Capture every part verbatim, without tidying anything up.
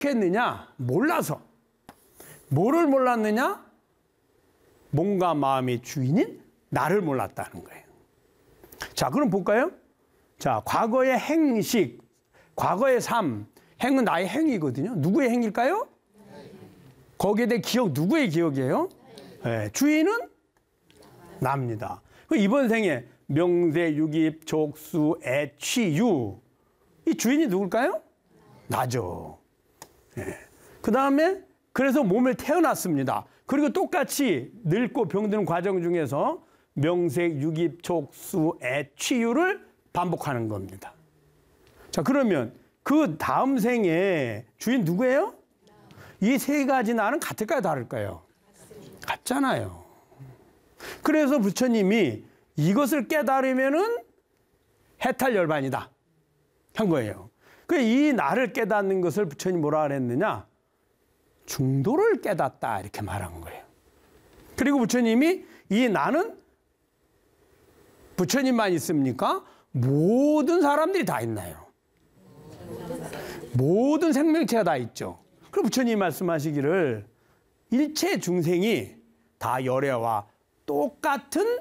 했느냐? 몰라서. 뭐를 몰랐느냐? 몸과 마음의 주인인 나를 몰랐다는 거예요. 자, 그럼 볼까요? 자, 과거의 행식, 과거의 삶. 행은 나의 행위거든요. 누구의 행일까요? 거기에 대해 기억, 누구의 기억이에요? 네, 주인은 납니다. 이번 생에 명세, 유깁, 족수, 애, 취, 유. 이 주인이 누굴까요? 나죠. 네. 그 다음에 그래서 몸을 태어났습니다. 그리고 똑같이 늙고 병드는 과정 중에서 명색, 유깁, 족수, 애, 취, 유를 반복하는 겁니다. 자, 그러면 그 다음 생에 주인 누구예요? 이 세 가지 나는 같을까요, 다를까요? 같잖아요. 그래서 부처님이 이것을 깨달으면은 해탈열반이다 한 거예요. 그 이 나를 깨닫는 것을 부처님 뭐라 그랬느냐? 중도를 깨닫다 이렇게 말한 거예요. 그리고 부처님이 이 나는 부처님만 있습니까? 모든 사람들이 다 있나요? 모든 생명체가 다 있죠. 그럼 부처님이 말씀하시기를 일체 중생이 다 열애와 똑같은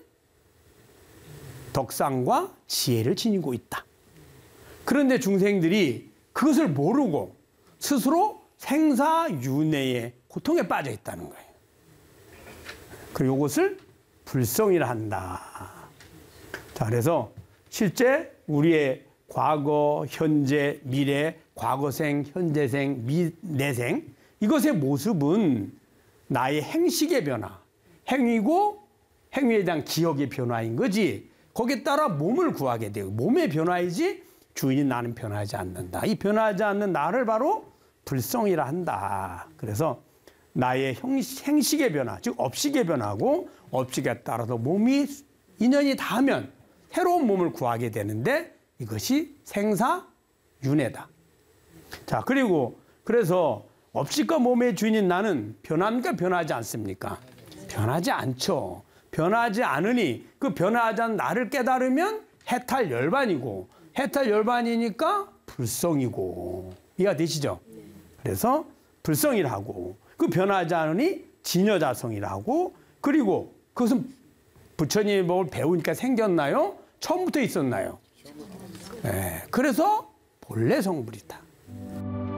덕상과 지혜를 지니고 있다. 그런데 중생들이 그것을 모르고 스스로 생사윤회의 고통에 빠져 있다는 거예요. 그리고 이것을 불성이라 한다. 자, 그래서 실제 우리의 과거, 현재, 미래, 과거생, 현재생, 미래생 이것의 모습은 나의 행식의 변화, 행위고 행위에 대한 기억의 변화인 거지. 거기에 따라 몸을 구하게 되고 몸의 변화이지 주인이 나는 변하지 않는다. 이 변하지 않는 나를 바로 불성이라 한다. 그래서 나의 행식의 변화, 즉 업식의 변화고 업식에 따라서 몸이 인연이 닿으면 새로운 몸을 구하게 되는데 이것이 생사윤회다. 자, 그리고 그래서 업식과 몸의 주인인 나는 변합니까? 변하지 않습니까? 변하지 않죠. 변하지 않으니 그 변하지 않은 나를 깨달으면 해탈열반이고 해탈열반이니까 불성이고 이해가 되시죠? 그래서 불성이라고 그 변하지 않으니 진여자성이라고 그리고 그것은 부처님이 뭘 배우니까 생겼나요? 처음부터 있었나요? 네, 그래서 본래 성불이다.